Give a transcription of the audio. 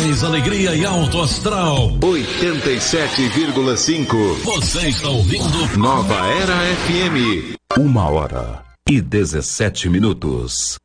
mais alegria e alto astral. 87,5. Você está ouvindo Nova Era FM. 1h17.